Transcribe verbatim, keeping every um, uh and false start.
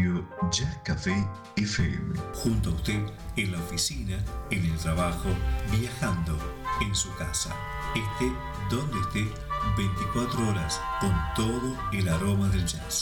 Radio Jazz Café F M. Junto a usted, en la oficina, en el trabajo, viajando, en su casa. Esté donde esté, veinticuatro horas, con todo el aroma del jazz.